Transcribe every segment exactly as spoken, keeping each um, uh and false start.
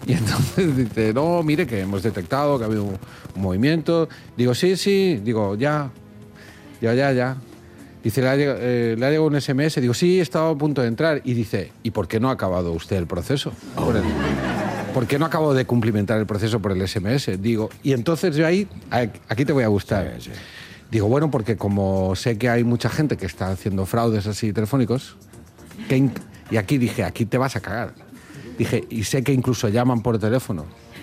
Y entonces dice, no, mire que hemos detectado que ha habido un, un movimiento. Digo, sí, sí. Digo, ya. Ya, ya, ya. Dice, le ha, llegado, eh, le ha llegado un ese eme ese. Digo, sí, estaba a punto de entrar. Y dice, ¿y por qué no ha acabado usted el proceso? Por, el, ¿Por qué no acabo de cumplimentar el proceso por el ese eme ese? Digo, y entonces yo ahí, aquí te voy a gustar. Sí, sí. Digo, bueno, porque como sé que hay mucha gente que está haciendo fraudes así telefónicos, que y aquí dije, aquí te vas a cagar. Dije, y sé que incluso llaman por teléfono.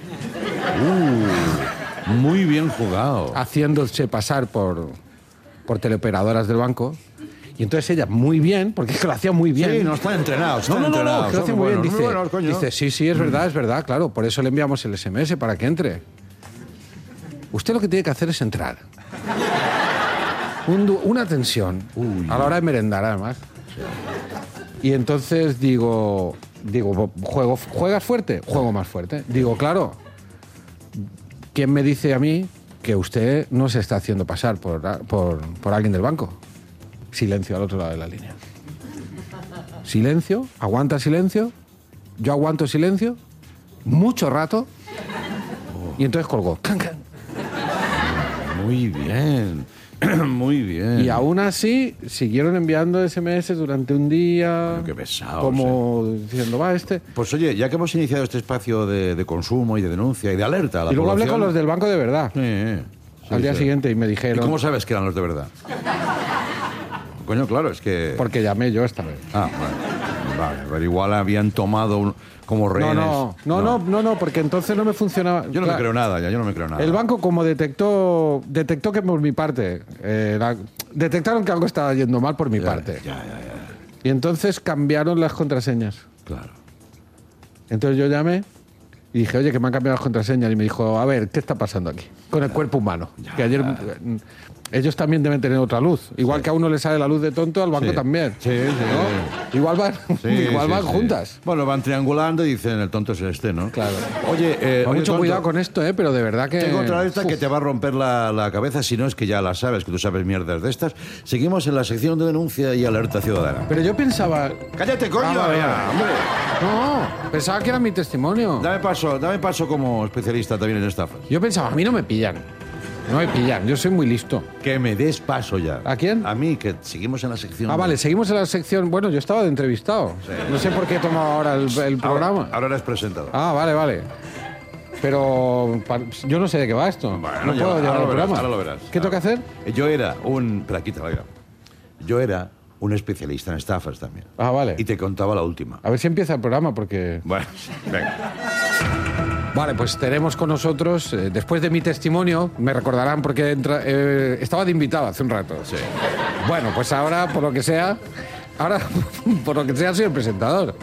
Uh, muy bien jugado. Haciéndose pasar por, por teleoperadoras del banco. Y entonces ella, muy bien, porque es que lo hacía muy bien. Sí, no están entrenados, están no, no, entrenados. No, no, que lo hacía muy bien. Dice, muy buenos, coño. dice, sí, sí, es verdad, es verdad, claro. Por eso le enviamos el ese eme ese para que entre. Usted lo que tiene que hacer es entrar. Un, una tensión. Uy. A la hora de merendar, además. Y entonces digo, digo, juego, ¿juegas fuerte? Juego más fuerte. Digo, claro, ¿quién me dice a mí que usted no se está haciendo pasar por, por, por alguien del banco? Silencio al otro lado de la línea. Silencio, aguanta silencio, yo aguanto silencio, mucho rato, y entonces colgó. Muy bien. Muy bien. Y aún así siguieron enviando ese eme ese durante un día. Bueno, qué pesado. Como ¿eh? diciendo, va este. Pues oye, ya que hemos iniciado este espacio de, de consumo y de denuncia y de alerta a la Y luego población... hablé con los del banco de verdad. Sí, sí, al día sí. siguiente y me dijeron... ¿Y cómo sabes que eran los de verdad? Coño, claro, es que... Porque llamé yo esta vez. Ah, vale. Vale, pero igual habían tomado un, como rehenes. No no no, no, no, no, no, porque entonces no me funcionaba. Yo no claro, me creo nada, ya, yo no me creo nada. El banco, como detectó, detectó que por mi parte, eh, la, detectaron que algo estaba yendo mal por mi ya, parte. Ya, ya, ya. Y entonces cambiaron las contraseñas. Claro. Entonces yo llamé y dije, oye, que me han cambiado las contraseñas. Y me dijo, a ver, ¿qué está pasando aquí? Con el cuerpo humano. Ya, que ayer... ya. Ellos también deben tener otra luz. Igual sí. que a uno le sale la luz de tonto, al banco sí. también. Sí, sí, ¿no? sí. Igual van, Sí, igual sí, van sí. juntas. Bueno, van triangulando y dicen, el tonto es este, ¿no? Claro. Oye, eh, Con oye, mucho tonto, cuidado con esto, ¿eh? Pero de verdad que... tengo otra de estas Uf. que te va a romper la, la cabeza, si no es que ya la sabes, que tú sabes mierdas de estas. Seguimos en la sección de denuncia y alerta ciudadana. Pero yo pensaba... ¡Cállate, coño! Ah, vale, ya, vale. hombre. No, pensaba que era mi testimonio. Dame paso, dame paso como especialista también en estafas. Yo pensaba, a mí no me pillan. No me pillan, yo soy muy listo. Que me des paso ya. ¿A quién? A mí, que seguimos en la sección. Ah, de- vale, seguimos en la sección... Bueno, yo estaba de entrevistado. Sí. No sé por qué he tomado ahora el, el programa. Ahora, ahora eres presentador. Ah, vale, vale. Pero pa- yo no sé de qué va esto. Bueno, no ya- puedo ahora llevar lo el verás, programa. ahora lo verás. ¿Qué tengo que hacer? Yo era un... Pero aquí te la digo. Yo era un especialista en estafas también. Ah, vale. Y te contaba la última. A ver si empieza el programa, porque... Bueno, venga. Vale, pues tenemos con nosotros, eh, después de mi testimonio, me recordarán porque entra- eh, estaba de invitado hace un rato. Sí. Bueno, pues ahora, por lo que sea, ahora, por lo que sea, soy el presentador.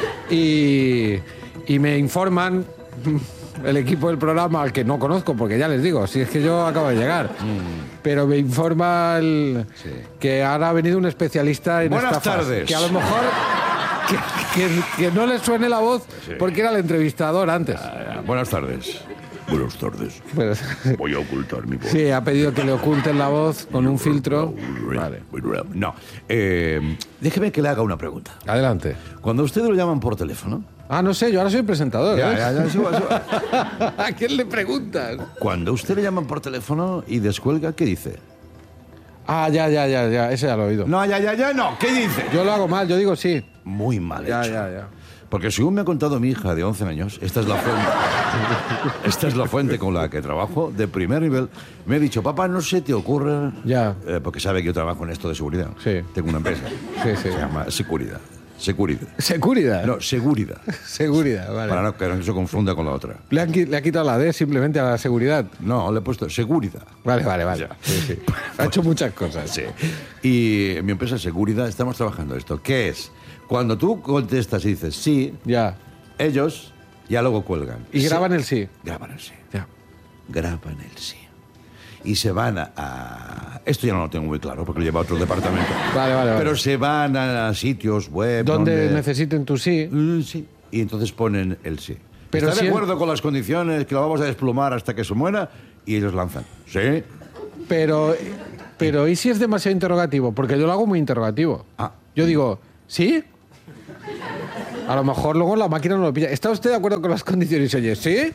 Y, y me informan el equipo del programa, al que no conozco, porque ya les digo, si es que yo acabo de llegar, Mm. pero me informa el- Sí. que ahora ha venido un especialista en Buenas estafas, tardes. que a lo mejor... Que, que- que no le suene la voz Sí. porque era el entrevistador antes. Ah, buenas tardes. Buenas tardes. Pues, Voy a ocultar mi voz. sí, ha pedido que le oculten la voz con un filtro. Vale. No. Eh, déjeme que le haga una pregunta. Adelante. Cuando a usted lo llaman por teléfono... Ah, no sé, yo ahora soy el presentador. Ya, ¿eh? ya, ya, suba, suba. ¿A quién le preguntas? Cuando a usted le llaman por teléfono y descuelga, ¿qué dice? Ah, ya, ya, ya, ya, ese ya lo he oído. No, ya, ya, ya, no. ¿Qué dice? Yo lo hago mal, yo digo sí. Muy mal Ya, hecho. ya, ya. Porque según me ha contado mi hija de once años, esta es la fuente, esta es la fuente con la que trabajo, de primer nivel, me ha dicho, papá, no se te ocurra... Ya. Eh, porque sabe que yo trabajo en esto de seguridad. Sí. Tengo una empresa. Sí, sí. Se llama Seguridad. Seguridad. Seguridad. No, Seguridad. Seguridad, vale. Para no que no se confunda con la otra. Le, han, qui- le ha quitado la D simplemente a la seguridad. No, le he puesto Seguridad. Vale, vale, vale. Ya. Sí, sí. Ha hecho muchas cosas. Sí. Y en mi empresa Seguridad estamos trabajando esto. ¿Qué es? Cuando tú contestas y dices sí, Ya. ellos ya luego cuelgan. Y Sí. graban el sí. Graban el sí. Ya. Graban el sí. Y se van a, a- Esto ya no lo tengo muy claro porque lo lleva a otro departamento. Vale, vale, vale. Pero se van a sitios web Donde necesiten tu sí. Mm, sí. Y entonces ponen el sí. Pero ¿Está si de el- acuerdo con las condiciones que lo vamos a desplumar hasta que se muera? Y ellos lanzan. Sí. Pero, pero ¿y si es demasiado interrogativo? Porque yo lo hago muy interrogativo. Ah. Yo digo, ¿sí? A lo mejor luego la máquina no lo pilla. ¿Está usted de acuerdo con las condiciones? Oye, ¿sí?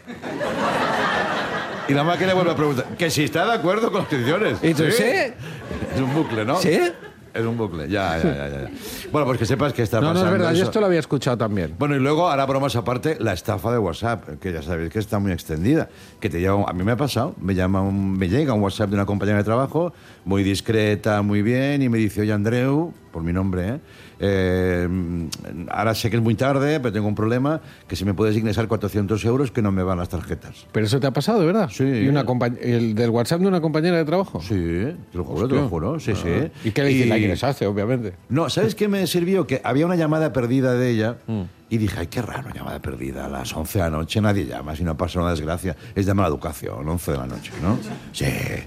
Y la máquina vuelve a preguntar, que si está de acuerdo con las condiciones. ¿Y tú sí? Es un bucle, ¿no? ¿Sí? Es un bucle, ya, ya, ya, ya. Bueno, pues que sepas que está No, pasando no es verdad, eso. yo esto lo había escuchado también. Bueno, y luego, ahora bromas aparte, la estafa de WhatsApp, que ya sabéis que está muy extendida. Que te llega, un- a mí me ha pasado, me, llama un, me llega un WhatsApp de una compañera de trabajo, muy discreta, muy bien, y me dice, oye, Andreu, por mi nombre, ¿eh? Eh, ahora sé que es muy tarde, pero tengo un problema, que si me puedes ingresar cuatrocientos euros, que no me van las tarjetas. Pero eso te ha pasado, ¿verdad? Sí. ¿Y una compañ- el del WhatsApp de una compañera de trabajo? Sí, te lo juro, te lo juro, sí, sí. ¿Y qué le dices? La ingresaste, obviamente. No, ¿sabes qué me sirvió? Que había una llamada perdida de ella y dije, ay, qué raro, llamada perdida. A las once de la noche nadie llama, si no pasa una desgracia. Es de mala educación, once de la noche, ¿no? Sí.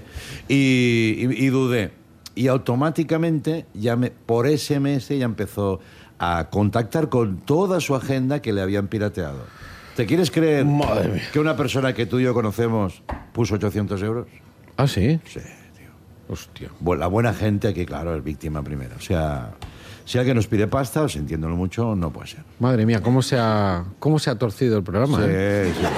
Y, y- y dudé. Y automáticamente, ya me, por ese eme ese, ya empezó a contactar con toda su agenda que le habían pirateado. ¿Te quieres creer Madre mía. que una persona que tú y yo conocemos puso ochocientos euros? ¿Ah, sí? Sí, tío. Hostia. Bu- La buena gente aquí, claro, es víctima primero. O sea, si alguien nos pide pasta, o sintiéndolo mucho, no puede ser. Madre mía, ¿cómo se ha, cómo se ha torcido el programa? Sí, ¿eh? sí,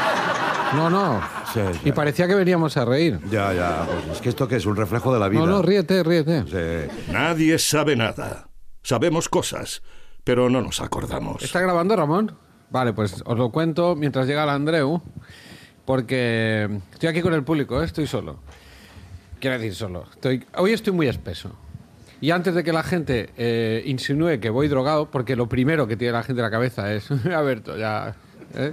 No, no. sí, sí. Y parecía que veníamos a reír. Ya, ya. Pues es que esto que es un reflejo de la vida. No, no, ríete, ríete. Sí. Nadie sabe nada. Sabemos cosas, pero no nos acordamos. ¿Está grabando, Ramón? Vale, pues os lo cuento mientras llega el Andreu, porque estoy aquí con el público, ¿eh? Estoy solo. Quiero decir solo. Estoy... Hoy estoy muy espeso. Y antes de que la gente eh, insinúe que voy drogado, porque lo primero que tiene la gente en la cabeza es, a Berto, ya... ¿eh?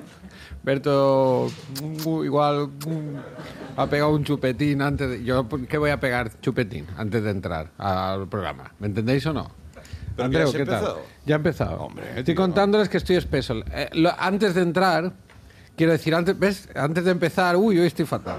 Berto, mm, igual, mm, ha pegado un chupetín antes de... ¿Yo qué voy a pegar chupetín antes de entrar al programa? ¿Me entendéis o no? ¿Pero Andreu, que ya has ¿qué tal? empezado? Ya he empezado. Hombre, Estoy tío. contándoles que estoy espeso. Eh, lo- antes de entrar, quiero decir, antes, ¿ves? Antes de empezar, uy, hoy estoy fatal.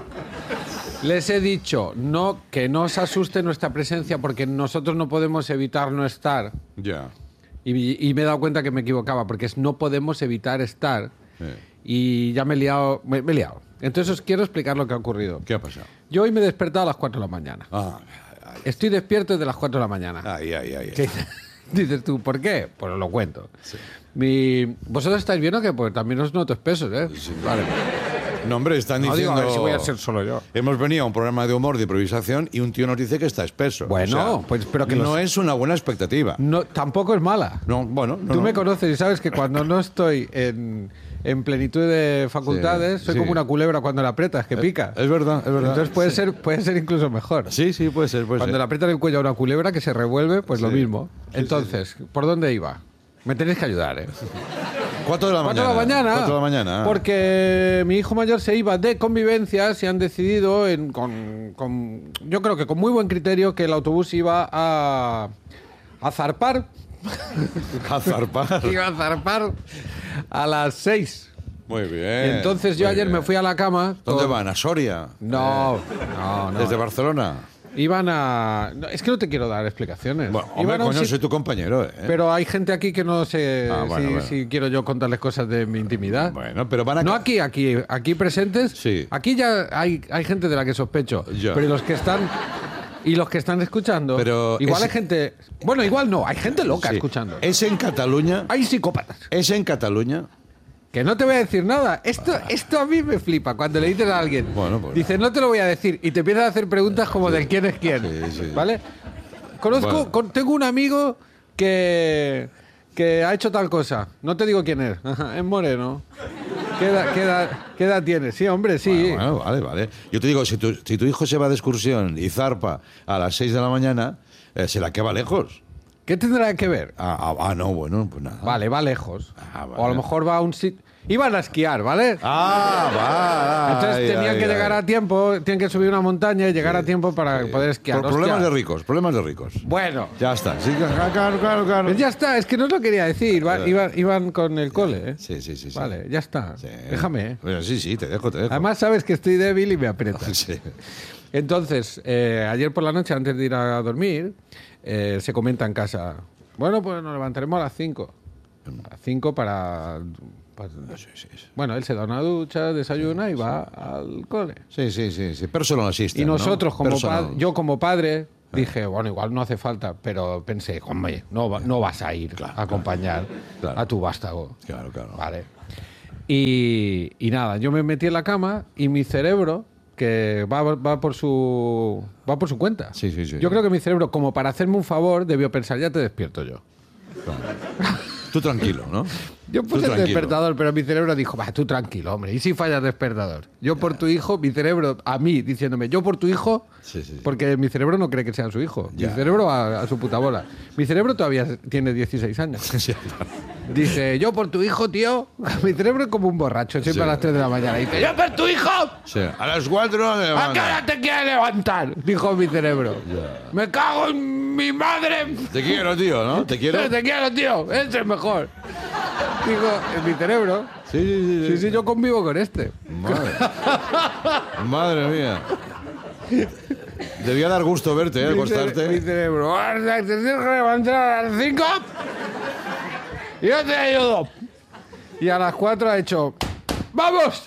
Les he dicho no, que no os asuste nuestra presencia porque nosotros no podemos evitar no estar. Ya. Y, y me he dado cuenta que me equivocaba porque es no podemos evitar estar. Sí. Y ya me he liado. Me, me he liado. Entonces os quiero explicar lo que ha ocurrido. ¿Qué ha pasado? Yo hoy me he despertado a las cuatro de la mañana. Ah, Estoy despierto desde las cuatro de la mañana. ay, ay, ay. ¿Qué dices tú? ¿Por qué? Pues os lo cuento. Mi... ¿Vosotros estáis bien o qué? Pues también os noto espesos, ¿eh? Vale. No, hombre, están No digo, diciendo... a ver si voy a ser solo yo. Hemos venido a un programa de humor, de improvisación, y un tío nos dice que está espeso. Bueno, pues, pero que no los- es una buena expectativa. No, tampoco es mala. No, bueno, no, Tú no. me conoces y sabes que cuando no estoy en, en plenitud de facultades, Sí, soy sí. como una culebra cuando la aprietas, que pica. Es verdad, es verdad. Entonces puede, ser, puede ser incluso mejor. Sí, sí, puede ser, puede Cuando ser. le aprietas el cuello a una culebra que se revuelve, pues lo Sí. mismo. Sí, Entonces, ¿por dónde iba? Me tenéis que ayudar, ¿eh? Cuatro de la Cuatro mañana. de la mañana. Cuatro de la mañana. Porque mi hijo mayor se iba de convivencias y han decidido, en, con, con- yo creo que con muy buen criterio, que el autobús iba a, a zarpar. A zarpar. Iba a zarpar a las seis. Muy bien. Entonces yo muy ayer bien. me fui a la cama. ¿Dónde con- van? ¿A Soria? No, no, no. ¿Desde Barcelona? Iban a... no, es que no te quiero dar explicaciones. Bueno, hombre, Iban a un coño, sit- soy tu compañero, ¿eh? Pero hay gente aquí que no sé Ah, bueno, si, bueno. si quiero yo contarles cosas de mi intimidad. Bueno, pero van a... No aquí, aquí, aquí presentes. Sí. Aquí ya hay, hay gente de la que sospecho. Ya. Pero los que están y los que están escuchando, Pero igual es- hay gente, bueno, igual no, hay gente loca Sí. escuchando. ¿Es en Cataluña? Hay psicópatas. ¿Es en Cataluña? Que no te voy a decir nada. Esto, esto a mí me flipa cuando le dices a alguien. Bueno, pues dices, no te lo voy a decir. Y te empiezas a hacer preguntas como del quién es quién. Sí, sí. ¿Vale? Conozco, Bueno. con- tengo un amigo que, que ha hecho tal cosa. No te digo quién es. Ajá, es moreno. ¿Qué edad, qué edad- qué edad tiene? Sí, hombre, sí. Bueno, bueno, vale, vale. Yo te digo, si tu, si tu hijo se va de excursión y zarpa a las seis de la mañana, eh, se la queda lejos. ¿Qué tendrá que ver? Ah, ah, ah, no, bueno, pues nada. Vale, va lejos. Ah, vale. O a lo mejor va a un sitio... Iban a esquiar, ¿vale? Ah, va. Entonces ay, tenían ay, que ay. llegar a tiempo, tienen que subir una montaña y llegar a tiempo para poder esquiar. Por problemas Hostia. de ricos, problemas de ricos. Bueno, Ya está. Sí, claro, claro, claro. pues ya está, es que no os lo quería decir. Va- iban, iban con el cole, ¿eh? Sí, sí, sí. sí. Vale, ya está. Sí. Déjame, ¿eh? Bueno, sí, sí, te dejo, te dejo. Además sabes que estoy débil y me aprietas. Sí. Entonces, eh, ayer por la noche, antes de ir a dormir, eh, se comenta en casa, bueno, pues nos levantaremos a las cinco. A las cinco para... para- Bueno, él se da una ducha, desayuna y va al cole. Sí, sí, sí, sí. Personal assistant, Y nosotros, ¿no? como Personal. padre, yo como padre, Dije, bueno, igual no hace falta, pero pensé, hombre, no, va- no vas a ir Claro, a acompañar claro. a tu vástago. Claro, claro. Vale. Y, y nada, yo me metí en la cama y mi cerebro, que va, va por su va por su cuenta. Sí, sí, sí. Yo creo que mi cerebro, como para hacerme un favor, debió pensar, ya te despierto yo. Claro. Tú tranquilo, ¿no? Yo Tú puse el tranquilo. despertador, pero mi cerebro dijo, va, tú tranquilo, hombre. ¿Y si falla el despertador? Yo por tu hijo, mi cerebro, a mí, diciéndome, yo por tu hijo, Sí, sí, sí. porque mi cerebro no cree que sea su hijo. Ya. Mi cerebro a, a su puta bola. Mi cerebro todavía tiene dieciséis años. Sí, claro. Dice, yo por tu hijo, tío. Mi cerebro es como un borracho, siempre Sí. a las tres de la mañana. Dice, yo por tu hijo. Sí. A las cuatro me ¿A qué hora te quieres levantar? Dijo mi cerebro. Ya. Me cago en mi madre. Te quiero, tío, ¿no? Te quiero. Te quiero, tío. Ese es el mejor. Digo, en mi cerebro. Sí, sí, sí. Sí, sí, yo convivo con este. Madre. Madre mía. Debía dar gusto verte, ¿eh? Mi cere- Acostarte. Mi cerebro. "Guarda, te tienes que levantar a las cinco y yo te ayudo. Y a las cuatro ha hecho, ¡vamos!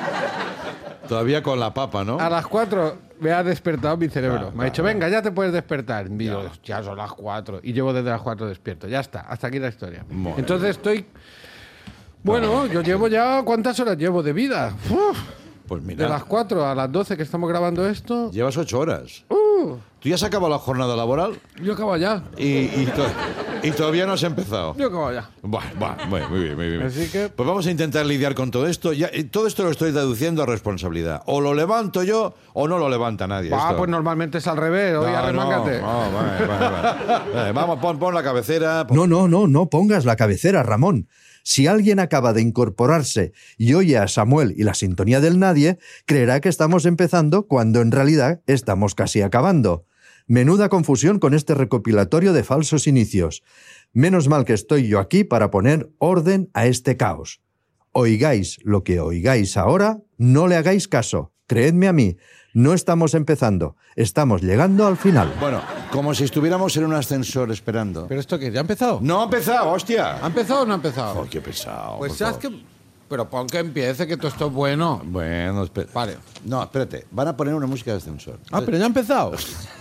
Todavía con la papa, ¿no? A las cuatro me ha despertado mi cerebro. Claro, me ha dicho, claro. venga, ya te puedes despertar. Y yo, ya son las cuatro. Y llevo desde las cuatro despierto. Ya está, hasta aquí la historia. Muy Entonces estoy... Bueno, yo llevo ya... ¿Cuántas horas llevo de vida? Uf, Pues de mira, las cuatro a las doce que estamos grabando esto... llevas ocho horas. Uh, ¿Tú ya has acabado la jornada laboral? yo acabo ya. Y, y, to- y todavía no has empezado. Yo acabo ya. Buah, buah, muy, muy bien, muy bien. Así que- Pues vamos a intentar lidiar con todo esto. Ya, eh, todo esto lo estoy deduciendo a responsabilidad. O lo levanto yo o no lo levanta nadie. Ah, esto. pues normalmente es al revés. Oye, No, arremángate. No, no, vale, vale, vale. Vale, vamos, pon, pon la cabecera. pon- No, no, no, no pongas la cabecera, Ramón. Si alguien acaba de incorporarse y oye a Samuel y la sintonía del nadie, creerá que estamos empezando cuando en realidad estamos casi acabando. Menuda confusión con este recopilatorio de falsos inicios. Menos mal que estoy yo aquí para poner orden a este caos. Oigáis lo que oigáis ahora, no le hagáis caso. Creedme a mí, no estamos empezando, estamos llegando al final. Bueno, como si estuviéramos en un ascensor esperando. ¿Pero esto qué? ¿Ya ha empezado? No ha empezado, hostia. ¿Ha empezado o no ha empezado? Oh, qué pesado. Pues por sabes favor. que... Pero pon que empiece, que todo esto es bueno. Bueno, espera. Vale. No, espérate. Van a poner una música de ascensor. Ah, pero ya ha empezado.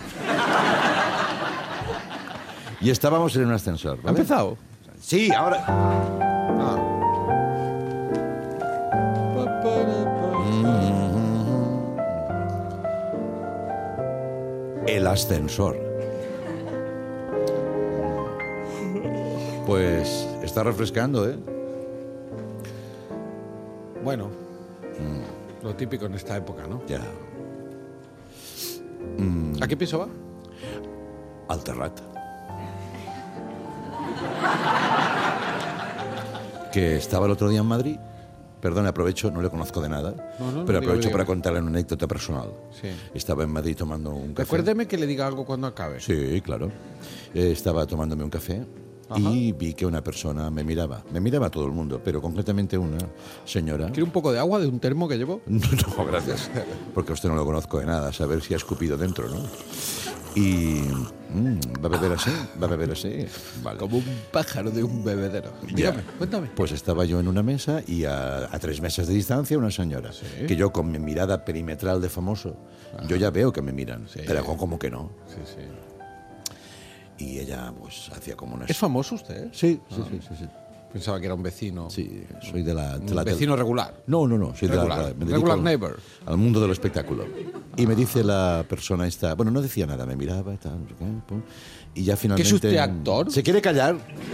Y estábamos en un ascensor. ¿Ha ¿vale? empezado? Sí, ahora. Ah. El ascensor. Pues está refrescando, ¿eh? Bueno, lo típico en esta época, ¿no? Ya. ¿A qué piso va? Al Terrat. Que estaba el otro día en Madrid. Perdón, aprovecho, no le conozco de nada, No, no, no, pero dígame, aprovecho para dígame. contarle una anécdota personal. Sí. Estaba en Madrid tomando un café. Recuérdeme que le diga algo cuando acabe. Sí, claro. Eh, estaba tomándome un café y vi que una persona me miraba. Me miraba todo el mundo, pero concretamente una señora. ¿Quiere un poco de agua de un termo que llevo? No, no, gracias. Porque a usted no lo conozco de nada, a saber si ha escupido dentro, ¿no? Y... mm, ¿va a beber así? ¿Va a beber así? Vale. Como un pájaro de un bebedero. Dígame, Ya. cuéntame. Pues estaba yo en una mesa y a, a tres mesas de distancia una señora. Que yo con mi mirada perimetral de famoso, yo ya veo que me miran, Sí. pero hago como que no. Sí, sí. Y ella pues hacía como una... ¿Es famoso usted? Sí, sí, sí, sí, sí. Pensaba que era un vecino. Sí, soy de la... de Un la tel- vecino regular. No, no, no, soy de la- Regular. me dedico Regular al- neighbor. al mundo del espectáculo. Y me dice la persona esta, bueno, no decía nada, me miraba y tal, no sé qué, pum, y ya finalmente... ¿Que es usted actor? ¿Se quiere callar?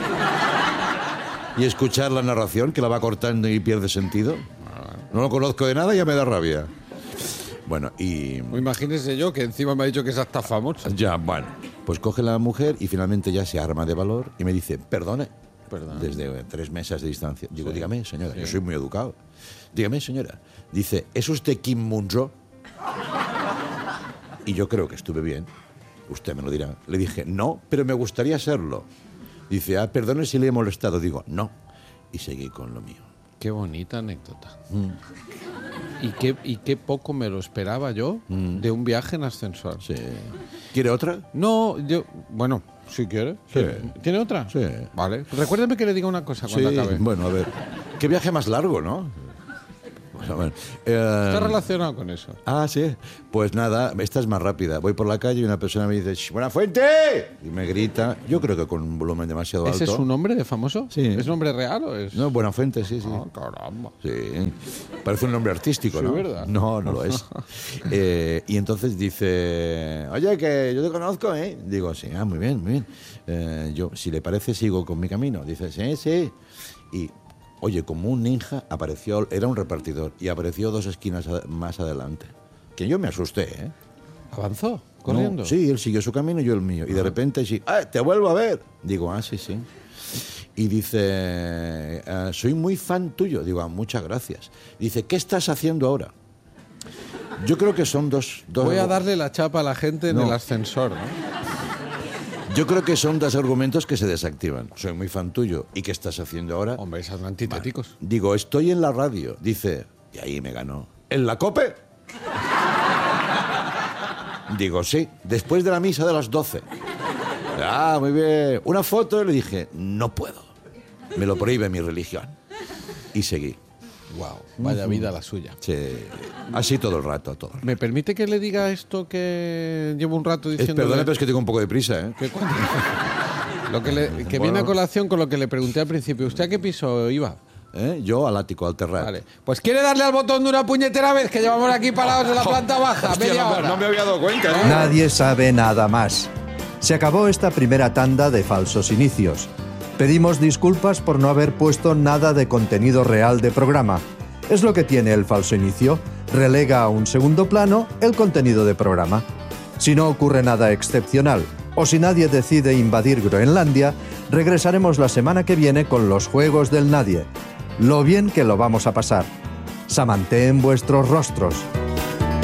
Y escuchar la narración, que la va cortando y pierde sentido. No lo conozco de nada y ya me da rabia. Bueno, y... O imagínese yo que encima me ha dicho que es hasta famoso. Ya, bueno, pues coge la mujer y finalmente ya se arma de valor y me dice, perdone, Perdón. desde tres mesas de distancia. Digo, dígame, señora, yo soy muy educado. Dígame, señora. Dice, ¿es usted Kim Munro? Y yo creo que estuve bien. Usted me lo dirá. Le dije, no, pero me gustaría serlo. Dice, ah, perdone si le he molestado. Digo, no. Y seguí con lo mío. Qué bonita anécdota. Y, qué, y qué poco me lo esperaba yo de un viaje en ascensor. Sí. ¿Quiere otra? No, yo... Bueno, si quiere. Sí. ¿Tiene otra? Sí. Vale. Recuérdeme que le diga una cosa Sí, cuando acabe. bueno, a ver. Qué viaje más largo, ¿no? Bueno, bueno. Eh, Está relacionado con eso. Ah, sí. Pues nada, esta es más rápida. Voy por la calle y una persona me dice, "Shh, ¡Buenafuente!" Y me grita, yo creo que con un volumen demasiado alto. ¿Ese es su nombre de famoso? Sí. ¿Es nombre real o es...? No, Buenafuente, sí, sí. Ah, caramba. Sí. Parece un nombre artístico, Sí, ¿no? ¿verdad? No, no lo es. Eh, y entonces dice, oye, que yo te conozco, ¿eh? Digo, sí, ah, muy bien, muy bien. Eh, yo, si le parece, sigo con mi camino. Dice, sí, sí. Y... Oye, como un ninja apareció, era un repartidor, y apareció dos esquinas a- más adelante. Que yo me asusté, ¿eh? ¿Avanzó? ¿Corriendo? No, sí, él siguió su camino y yo el mío. Y de repente, sí, ¡ah, te vuelvo a ver! Digo, ah, sí, sí. Y dice, "Ah, soy muy fan tuyo. Digo, ah, muchas gracias. Dice, ¿qué estás haciendo ahora? Yo creo que son dos... dos Voy a darle la chapa a la gente en No. el ascensor, ¿no? Yo creo que son dos argumentos que se desactivan. Soy muy fan tuyo. ¿Y qué estás haciendo ahora? Hombre, esos son antitéticos. Digo, estoy en la radio. Dice, y ahí me ganó. ¿En la COPE? Digo, sí, después de la misa de las doce. Ah, muy bien. Una foto y le dije, no puedo. Me lo prohíbe mi religión. Y seguí. Wow, vaya vida la suya. Sí. Así todo el rato, todo. el rato. ¿Me permite que le diga esto que llevo un rato Es, diciendo? perdone, pero es que tengo un poco de prisa, ¿eh? Que, cuando- lo que, le- que viene a colación con lo que le pregunté al principio. ¿Usted a qué piso iba? ¿Eh? Yo al ático, al terrat. Vale. Pues quiere darle al botón de una puñetera vez, que llevamos aquí parados en la planta baja, Hostia, media no, me- hora. no me había dado cuenta, ¿eh? Nadie sabe nada más. Se acabó esta primera tanda de falsos inicios. Pedimos disculpas por no haber puesto nada de contenido real de programa. Es lo que tiene el falso inicio, relega a un segundo plano el contenido de programa. Si no ocurre nada excepcional o si nadie decide invadir Groenlandia, regresaremos la semana que viene con los Juegos del Nadie. Lo bien que lo vamos a pasar. Samanté en vuestros rostros.